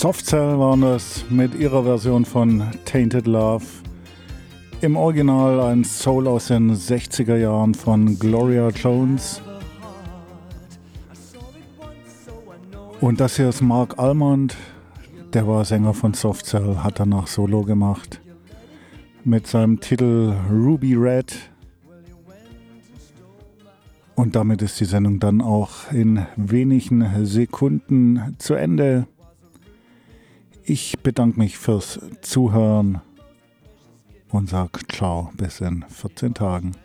Soft Cell waren das mit ihrer Version von Tainted Love. Im Original ein Soul aus den 60er Jahren von Gloria Jones. Und das hier ist Mark Almond, der war Sänger von Soft Cell, hat danach Solo gemacht. Mit seinem Titel Ruby Red. Und damit ist die Sendung dann auch in wenigen Sekunden zu Ende. Ich bedanke mich fürs Zuhören und sage ciao bis in 14 Tagen.